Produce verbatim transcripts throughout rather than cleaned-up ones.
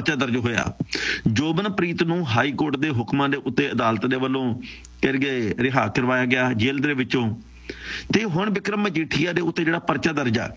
ਪਰਚਾ ਦਰਜ ਹੋਇਆ। ਜੋਬਨਪ੍ਰੀਤ ਨੂੰ ਹਾਈ ਕੋਰਟ ਦੇ ਹੁਕਮਾਂ ਦੇ ਉੱਤੇ ਅਦਾਲਤ ਦੇ ਵੱਲੋਂ ਕਰਕੇ ਰਿਹਾ ਕਰਵਾਇਆ ਗਿਆ ਜੇਲ੍ਹ ਦੇ ਵਿੱਚੋਂ। ਤੇ ਹੁਣ ਵਿਕਰਮ ਮਜੀਠੀਆ ਦੇ ਉੱਤੇ ਜਿਹੜਾ ਪਰਚਾ ਦਰਜ ਆ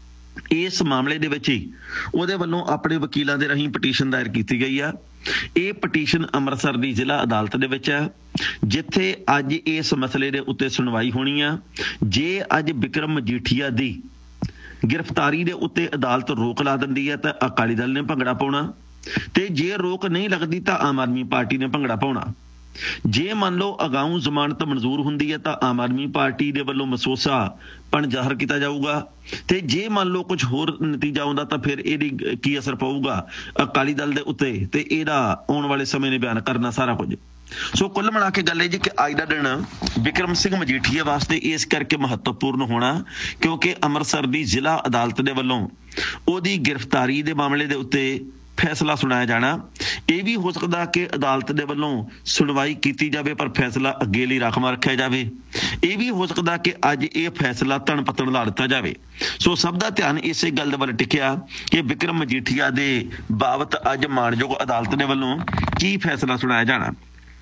ਇਸ ਮਾਮਲੇ ਦੇ ਵਿੱਚ ਹੀ ਉਹਦੇ ਵੱਲੋਂ ਆਪਣੇ ਵਕੀਲਾਂ ਦੇ ਰਾਹੀਂ ਪਟੀਸ਼ਨ ਦਾਇਰ ਕੀਤੀ ਗਈ ਆ। ਇਹ ਪਟੀਸ਼ਨ ਅੰਮ੍ਰਿਤਸਰ ਦੀ ਜ਼ਿਲ੍ਹਾ ਅਦਾਲਤ ਦੇ ਵਿੱਚ ਹੈ, ਜਿੱਥੇ ਅੱਜ ਇਸ ਮਸਲੇ ਦੇ ਉੱਤੇ ਸੁਣਵਾਈ ਹੋਣੀ ਆ। ਜੇ ਅੱਜ ਵਿਕਰਮ ਮਜੀਠੀਆ ਦੀ ਗ੍ਰਿਫਤਾਰੀ ਦੇ ਉੱਤੇ ਅਦਾਲਤ ਰੋਕ ਲਾ ਦਿੰਦੀ ਹੈ ਤਾਂ ਅਕਾਲੀ ਦਲ ਨੇ ਭੰਗੜਾ ਪਾਉਣਾ, ਤੇ ਜੇ ਰੋਕ ਨਹੀਂ ਲੱਗਦੀ ਤਾਂ ਆਮ ਆਦਮੀ ਪਾਰਟੀ ਨੇ ਭੰਗੜਾ ਪਾਉਣਾ। ਜੇ ਮੰਨ ਲਓ ਅਗਾਊਂ ਜ਼ਮਾਨਤ ਮਨਜ਼ੂਰ ਹੁੰਦੀ ਹੈ ਤਾਂ ਆਮ ਆਦਮੀ ਪਾਰਟੀ ਦੇ ਵੱਲੋਂ ਮਸੋਸਾ ਪਣ ਜ਼ਾਹਰ ਕੀਤਾ ਜਾਊਗਾ, ਤੇ ਜੇ ਮੰਨ ਲਓ ਕੁਝ ਹੋਰ ਨਤੀਜਾ ਆਉਂਦਾ ਤਾਂ ਫਿਰ ਇਹਦੀ ਕੀ ਅਸਰ ਪਊਗਾ ਅਕਾਲੀ ਦਲ ਦੇ ਉੱਤੇ, ਤੇ ਇਹਦਾ ਆਉਣ ਵਾਲੇ ਸਮੇਂ ਨੇ ਬਿਆਨ ਕਰਨਾ ਸਾਰਾ ਕੁਝ। ਸੋ ਕੁੱਲ ਮਿਲਾ ਕੇ ਗੱਲ ਇਹ ਜੀ ਕਿ ਅੱਜ ਦਾ ਦਿਨ ਵਿਕਰਮ ਸਿੰਘ ਮਜੀਠੀਆ ਵਾਸਤੇ ਇਸ ਕਰਕੇ ਮਹੱਤਵਪੂਰਨ ਹੋਣਾ ਕਿਉਂਕਿ ਅੰਮ੍ਰਿਤਸਰ ਦੀ ਜ਼ਿਲ੍ਹਾ ਅਦਾਲਤ ਦੇ ਵੱਲੋਂ ਉਹਦੀ ਗ੍ਰਿਫਤਾਰੀ ਦੇ ਮਾਮਲੇ ਦੇ ਉੱਤੇ ਫੈਸਲਾ ਸੁਣਾਇਆ ਜਾਣਾ। ਇਹ ਵੀ ਹੋ ਸਕਦਾ ਕਿ ਅਦਾਲਤ ਦੇ ਵੱਲੋਂ ਸੁਣਵਾਈ ਕੀਤੀ ਜਾਵੇ ਪਰ ਫੈਸਲਾ ਅੱਗੇ ਲਈ ਰਾਖਵਾਂ ਰੱਖਿਆ ਜਾਵੇ। ਇਹ ਵੀ ਹੋ ਸਕਦਾ ਕਿ ਅੱਜ ਇਹ ਫੈਸਲਾ ਧਣ ਪੱਤਣ ਲਾ ਦਿੱਤਾ ਜਾਵੇ। ਸੋ ਸਭ ਦਾ ਧਿਆਨ ਇਸੇ ਗੱਲ ਦੇ ਵੱਲ ਟਿਕਿਆ ਕਿ ਵਿਕਰਮ ਮਜੀਠੀਆ ਦੇ ਬਾਬਤ ਅੱਜ ਮਾਣਯੋਗ ਅਦਾਲਤ ਦੇ ਵੱਲੋਂ ਕੀ ਫੈਸਲਾ ਸੁਣਾਇਆ ਜਾਣਾ।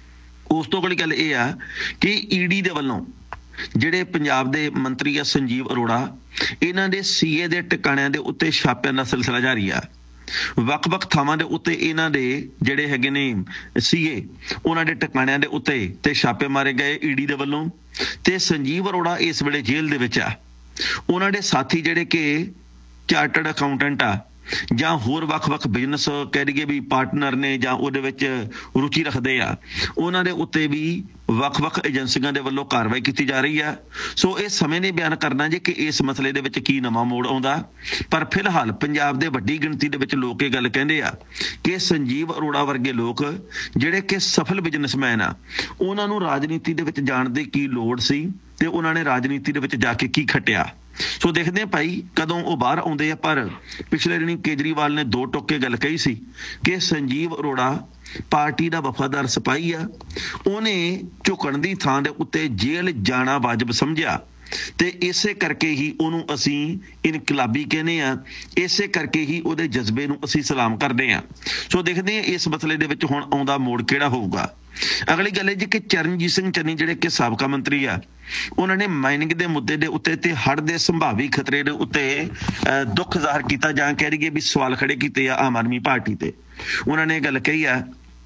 ਉਸ ਤੋਂ ਅਗਲੀ ਗੱਲ ਇਹ ਆ ਕਿ ਈਡੀ ਦੇ ਵੱਲੋਂ ਜਿਹੜੇ ਪੰਜਾਬ ਦੇ ਮੰਤਰੀ ਆ ਸੰਜੀਵ ਅਰੋੜਾ, ਇਹਨਾਂ ਦੇ ਸੀਏ ਦੇ ਟਿਕਾਣਿਆਂ ਦੇ ਉੱਤੇ ਛਾਪਿਆਂ ਦਾ ਸਿਲਸਿਲਾ ਜਾਰੀ ਆ। ਵੱਖ-ਵੱਖ ਥਾਵਾਂ ਦੇ ਉੱਤੇ ਇਹਨਾਂ ਦੇ ਜਿਹੜੇ ਹੈਗੇ ਨੇ ਸੀਏ ਉਹਨਾਂ ਦੇ ਟਿਕਾਣਿਆਂ ਦੇ ਉੱਤੇ ਤੇ ਛਾਪੇ ਮਾਰੇ ਗਏ ਈਡੀ ਦੇ ਵੱਲੋਂ, ਤੇ ਸੰਜੀਵ ਅਰੋੜਾ ਇਸ ਵੇਲੇ ਜੇਲ੍ਹ ਦੇ ਵਿੱਚ ਆ। ਉਹਨਾਂ ਦੇ ਸਾਥੀ ਜਿਹੜੇ ਕਿ ਚਾਰਟਰਡ ਅਕਾਊਂਟੈਂਟ ਆ ਜਾਂ ਹੋਰ ਵੱਖ-ਵੱਖ ਬਿਜ਼ਨਸ ਕਹਿ ਦਈਏ ਵੀ ਪਾਰਟਨਰ ਨੇ ਜਾਂ ਉਹਦੇ ਵਿੱਚ ਰੁਚੀ ਰੱਖਦੇ ਆ, ਉਹਨਾਂ ਦੇ ਉੱਤੇ ਵੀ ਵੱਖ-ਵੱਖ ਏਜੰਸੀਆਂ ਦੇ ਵੱਲੋਂ ਕਾਰਵਾਈ ਕੀਤੀ ਜਾ ਰਹੀ ਆ। ਸੋ ਇਹ ਸਮੇਂ ਨੇ ਬਿਆਨ ਕਰਨਾ ਜੀ ਕਿ ਇਸ ਮਸਲੇ ਦੇ ਵਿੱਚ ਕੀ ਨਵਾਂ ਮੋੜ ਆਉਂਦਾ। ਪਰ ਫਿਲਹਾਲ ਪੰਜਾਬ ਦੇ ਵੱਡੀ ਗਿਣਤੀ ਦੇ ਵਿੱਚ ਲੋਕ ਇਹ ਗੱਲ ਕਹਿੰਦੇ ਆ ਕਿ ਸੰਜੀਵ ਅਰੋੜਾ ਵਰਗੇ ਲੋਕ ਜਿਹੜੇ ਕਿ ਸਫਲ ਬਿਜ਼ਨਸਮੈਨ ਆ, ਉਹਨਾਂ ਨੂੰ ਰਾਜਨੀਤੀ ਦੇ ਵਿੱਚ ਜਾਣ ਦੀ ਕੀ ਲੋੜ ਸੀ ਤੇ ਉਹਨਾਂ ਨੇ ਰਾਜਨੀਤੀ ਦੇ ਵਿੱਚ ਜਾ ਕੇ ਕੀ ਖੱਟਿਆ। ਸੋ ਦੇਖਦੇ ਹਾਂ ਭਾਈ ਕਦੋਂ ਉਹ ਬਾਹਰ ਆਉਂਦੇ ਆ। ਪਰ ਪਿਛਲੇ ਦਿਨੀ ਕੇਜਰੀਵਾਲ ਨੇ ਦੋ ਟੋਕੇ ਗੱਲ ਕਹੀ ਸੀ ਕਿ ਸੰਜੀਵ ਅਰੋੜਾ ਪਾਰਟੀ ਦਾ ਵਫਾਦਾਰ ਸਿਪਾਹੀ ਆ, ਉਹਨੇ ਝੁਕਣ ਦੀ ਥਾਂ ਦੇ ਉੱਤੇ ਜੇਲ੍ਹ ਜਾਣਾ ਵਾਜਬ ਸਮਝਿਆ ਤੇ ਇਸੇ ਕਰਕੇ ਹੀ ਉਹਨੂੰ ਅਸੀਂ ਇਨਕਲਾਬੀ ਕਹਿੰਦੇ ਆ, ਇਸੇ ਕਰਕੇ ਹੀ ਉਹਦੇ ਜਜ਼ਬੇ ਨੂੰ ਅਸੀਂ ਸਲਾਮ ਕਰਦੇ ਹਾਂ। ਸੋ ਦੇਖਦੇ ਹਾਂ ਇਸ ਮਸਲੇ ਦੇ ਵਿੱਚ ਹੁਣ ਆਉਂਦਾ ਮੋੜ ਕਿਹੜਾ ਹੋਊਗਾ। ਅਗਲੀ ਗੱਲ ਹੈ ਜੀ ਕਿ ਚਰਨਜੀਤ ਸਿੰਘ ਚੰਨੀ ਜਿਹੜੇ ਕਿ ਸਾਬਕਾ ਮੰਤਰੀ ਆ, ਉਹਨਾਂ ਨੇ ਮਾਈਨਿੰਗ ਦੇ ਮੁੱਦੇ ਦੇ ਉੱਤੇ ਤੇ ਹੜ੍ਹ ਦੇ ਸੰਭਾਵੀ ਖਤਰੇ ਦੇ ਉੱਤੇ ਦੁੱਖ ਜ਼ਾਹਰ ਕੀਤਾ ਜਾਂ ਕਹਿ ਲਈਏ ਵੀ ਸਵਾਲ ਖੜੇ ਕੀਤੇ ਆ ਆਮ ਆਦਮੀ ਪਾਰਟੀ ਤੇ। ਉਹਨਾਂ ਨੇ ਇਹ ਗੱਲ ਕਹੀ ਆ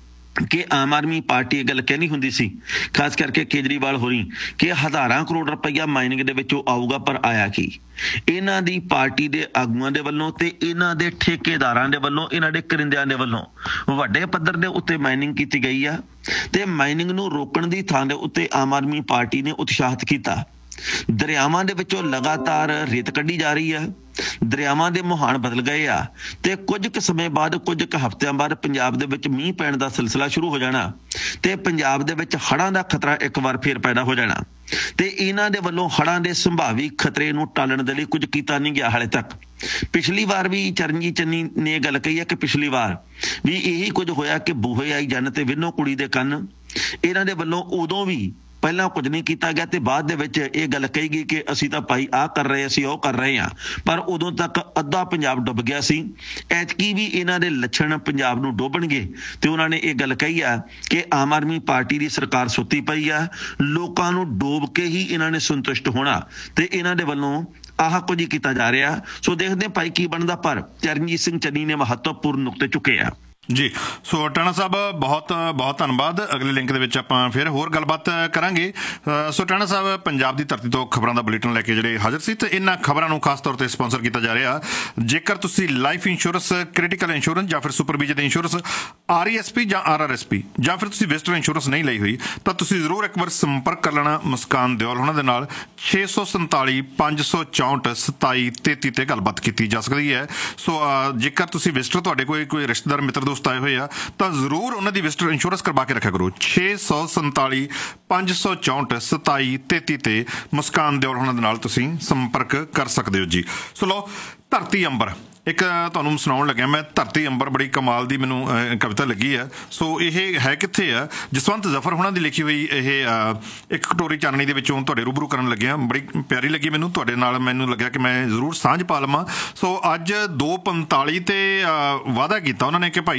ਕਿ ਆਮ ਆਦਮੀ ਪਾਰਟੀ ਇਹ ਗੱਲ ਕਹਿਣੀ ਹੁੰਦੀ ਸੀ, ਖਾਸ ਕਰਕੇ ਕੇਜਰੀਵਾਲ ਹੋਰੀ, ਕਿ ਹਜ਼ਾਰਾਂ ਕਰੋੜ ਰੁਪਈਆ ਮਾਈਨਿੰਗ ਦੇ ਵਿੱਚੋਂ ਆਊਗਾ, ਪਰ ਆਇਆ ਕੀ? ਇਹਨਾਂ ਦੀ ਪਾਰਟੀ ਦੇ ਆਗੂਆਂ ਦੇ ਵੱਲੋਂ ਤੇ ਇਹਨਾਂ ਦੇ ਠੇਕੇਦਾਰਾਂ ਦੇ ਵੱਲੋਂ, ਇਹਨਾਂ ਦੇ ਕਰਿੰਦਿਆਂ ਦੇ ਵੱਲੋਂ ਵੱਡੇ ਪੱਧਰ ਦੇ ਉੱਤੇ ਮਾਈਨਿੰਗ ਕੀਤੀ ਗਈ ਆ, ਤੇ ਮਾਈਨਿੰਗ ਨੂੰ ਰੋਕਣ ਦੀ ਥਾਂ ਦੇ ਉੱਤੇ ਆਮ ਆਦਮੀ ਪਾਰਟੀ ਨੇ ਉਤਸ਼ਾਹਿਤ ਕੀਤਾ। ਦਰਿਆਵਾਂ ਦੇ ਵਿੱਚੋਂ ਲਗਾਤਾਰ ਰੇਤ ਕੱਢੀ ਜਾ ਰਹੀ ਆ, ਦਰਿਆਵਾਂ ਦੇ ਮੁਹਾਨ ਬਦਲ ਗਏ ਆ, ਤੇ ਕੁਝ ਕੁ ਸਮੇਂ ਬਾਅਦ ਕੁਝ ਕੁ ਹਫ਼ਤਿਆਂ ਬਾਅਦ ਪੰਜਾਬ ਦੇ ਵਿੱਚ ਮੀਂਹ ਪੈਣ ਦਾ ਸਿਲਸਿਲਾ ਸ਼ੁਰੂ ਹੋ ਜਾਣਾ ਤੇ ਪੰਜਾਬ ਦੇ ਵਿੱਚ ਹੜ੍ਹਾਂ ਦਾ ਖਤਰਾ ਇੱਕ ਵਾਰ ਫੇਰ ਪੈਦਾ ਹੋ ਜਾਣਾ। ਤੇ ਇਹਨਾਂ ਦੇ ਵੱਲੋਂ ਹੜ੍ਹਾਂ ਦੇ ਸੰਭਾਵੀ ਖਤਰੇ ਨੂੰ ਟਾਲਣ ਦੇ ਲਈ ਕੁਝ ਕੀਤਾ ਨਹੀਂ ਗਿਆ ਹਾਲੇ ਤੱਕ। ਪਿਛਲੀ ਵਾਰ ਵੀ ਚਰਨਜੀਤ ਚੰਨੀ ਨੇ ਗੱਲ ਕਹੀ ਹੈ ਕਿ ਪਿਛਲੀ ਵਾਰ ਵੀ ਇਹੀ ਕੁਝ ਹੋਇਆ ਕਿ ਬੂਹੇ ਆਈ ਜੰਨ ਤੇ ਵਿੰਨੋ ਕੁੜੀ ਦੇ ਕੰਨ। ਇਹਨਾਂ ਦੇ ਵੱਲੋਂ ਉਦੋਂ ਵੀ ਪਹਿਲਾਂ ਕੁਝ ਨਹੀਂ ਕੀਤਾ ਗਿਆ ਤੇ ਬਾਅਦ ਦੇ ਵਿੱਚ ਇਹ ਗੱਲ ਕਹੀ ਗਈ ਕਿ ਅਸੀਂ ਤਾਂ ਭਾਈ ਆਹ ਕਰ ਰਹੇ ਅਸੀਂ ਉਹ ਕਰ ਰਹੇ ਹਾਂ, ਪਰ ਉਦੋਂ ਤੱਕ ਅੱਧਾ ਪੰਜਾਬ ਡੁੱਬ ਗਿਆ ਸੀ। ਐਤਕੀ ਵੀ ਇਹਨਾਂ ਦੇ ਲੱਛਣ ਪੰਜਾਬ ਨੂੰ ਡੋਬਣਗੇ ਤੇ ਉਹਨਾਂ ਨੇ ਇਹ ਗੱਲ ਕਹੀ ਆ ਕਿ ਆਮ ਆਦਮੀ ਪਾਰਟੀ ਦੀ ਸਰਕਾਰ ਸੁੱਤੀ ਪਈ ਆ, ਲੋਕਾਂ ਨੂੰ ਡੋਬ ਕੇ ਹੀ ਇਹਨਾਂ ਨੇ ਸੰਤੁਸ਼ਟ ਹੋਣਾ ਤੇ ਇਹਨਾਂ ਦੇ ਵੱਲੋਂ ਆਹ ਕੁਝ ਹੀ ਕੀਤਾ ਜਾ ਰਿਹਾ। ਸੋ ਦੇਖਦੇ ਭਾਈ ਕੀ ਬਣਦਾ, ਪਰ ਚਰਨਜੀਤ ਸਿੰਘ ਚੰਨੀ ਨੇ ਮਹੱਤਵਪੂਰਨ ਨੁਕਤੇ ਚੁੱਕੇ ਆ ਜੀ। ਸੋ ਟਾਣਾ ਸਾਹਿਬ ਬਹੁਤ ਬਹੁਤ ਧੰਨਵਾਦ। ਅਗਲੇ ਲਿੰਕ ਦੇ ਵਿੱਚ ਆਪਾਂ ਫਿਰ ਹੋਰ ਗੱਲਬਾਤ ਕਰਾਂਗੇ। ਸੋ ਟਾਣਾ ਸਾਹਿਬ ਪੰਜਾਬ ਦੀ ਧਰਤੀ ਤੋਂ ਖਬਰਾਂ ਦਾ ਬੁਲੇਟਿਨ ਲੈ ਕੇ ਜਿਹੜੇ ਹਾਜ਼ਰ ਸੀ, ਤੇ ਇਹਨਾਂ ਖਬਰਾਂ ਨੂੰ ਖਾਸ ਤੌਰ ਤੇ ਸਪਾਂਸਰ ਕੀਤਾ ਜਾ ਰਿਹਾ। ਜੇਕਰ ਤੁਸੀਂ ਲਾਈਫ ਇੰਸ਼ੋਰੈਂਸ, ਕ੍ਰਿਟੀਕਲ ਇੰਸ਼ੋਰੈਂਸ ਜਾਂ ਫਿਰ supervision insurance, R E S P ਜਾਂ ਆਰ ਆਰ ਐਸ ਪੀ ਜਾਂ ਫਿਰ ਤੁਸੀਂ ਵਿਜ਼ਟਰ ਇੰਸ਼ੋਰੈਂਸ ਨਹੀਂ ਲਈ ਹੋਈ ਤਾਂ ਤੁਸੀਂ ਜ਼ਰੂਰ ਇੱਕ ਵਾਰ ਸੰਪਰਕ ਕਰ ਲੈਣਾ ਮੁਸਕਾਨ ਦਿਓਲ ਉਹਨਾਂ ਦੇ ਨਾਲ। ਛੇ ਸੌ ਸੰਤਾਲੀ ਪੰਜ ਸੌ ਚੌਂਹਠ ਸਤਾਈ ਤੇਤੀ ਤੇ ਗੱਲਬਾਤ ਕੀਤੀ ਜਾ ਸਕਦੀ ਹੈ। ਸੋ ਜੇਕਰ ਤੁਸੀਂ ਵਿਜ਼ਟਰ ਤੁਹਾਡੇ ਕੋਈ ਕੋਈ ਰਿਸ਼ਤੇਦਾਰ ਮਿੱਤਰ ਦੋਸਤ ਆਏ ਹੋਏ ਆ ਤਾਂ ਜ਼ਰੂਰ ਉਹਨਾਂ ਦੀ ਵਿਜ਼ਟਰ ਇੰਸ਼ੋਰੈਂਸ ਕਰਵਾ ਕੇ ਰੱਖਿਆ ਕਰੋ। ਛੇ ਸੌ ਸੰਤਾਲੀ ਪੰਜ ਸੌ ਚੌਂਹਠ ਸਤਾਈ ਤੇਤੀ ਤੇ ਮੁਸਕਾਨ ਦਿਓਲ ਉਹਨਾਂ ਦੇ ਨਾਲ ਤੁਸੀਂ ਸੰਪਰਕ ਕਰ ਸਕਦੇ ਹੋ ਜੀ। ਸੋ ਲਓ, ਧਰਤੀ ਅੰਬਰ ਇੱਕ ਤੁਹਾਨੂੰ ਸੁਣਾਉਣ ਲੱਗਿਆ ਮੈਂ। ਧਰਤੀ ਅੰਬਰ ਬੜੀ ਕਮਾਲ ਦੀ ਮੈਨੂੰ ਕਵਿਤਾ ਲੱਗੀ ਹੈ। ਸੋ ਇਹ ਹੈ ਕਿੱਥੇ ਆ? ਜਸਵੰਤ ਜ਼ਫਰ ਹੋਣਾ ਦੀ ਲਿਖੀ ਹੋਈ ਇਹ ਇੱਕ ਕਟੋਰੀ ਚਾਨਣੀ ਦੇ ਵਿੱਚੋਂ ਤੁਹਾਡੇ ਰੂਬਰੂ ਕਰਨ ਲੱਗਿਆ। ਬੜੀ ਪਿਆਰੀ ਲੱਗੀ ਮੈਨੂੰ, ਤੁਹਾਡੇ ਨਾਲ ਮੈਨੂੰ ਲੱਗਿਆ ਕਿ ਮੈਂ ਜ਼ਰੂਰ ਸਾਂਝ ਪਾ ਲਵਾਂ। ਸੋ ਅੱਜ ਦੋ ਪੰਤਾਲੀ ਤੇ ਵਾਅਦਾ ਕੀਤਾ ਉਹਨਾਂ ਨੇ ਕਿ ਭਾਈ